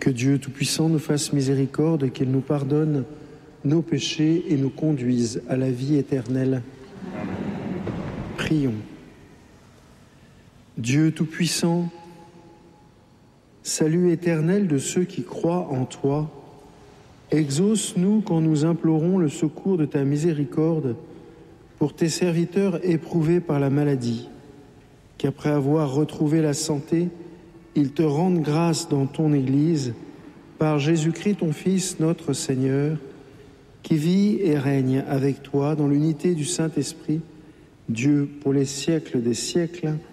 Que Dieu Tout-Puissant nous fasse miséricorde, qu'il nous pardonne nos péchés et nous conduise à la vie éternelle. Amen. Prions. Dieu Tout-Puissant, salut éternel de ceux qui croient en toi, exauce-nous quand nous implorons le secours de ta miséricorde pour tes serviteurs éprouvés par la maladie, qu'après avoir retrouvé la santé, ils te rendent grâce dans ton Église, par Jésus-Christ ton Fils, notre Seigneur, qui vit et règne avec toi dans l'unité du Saint-Esprit, Dieu pour les siècles des siècles.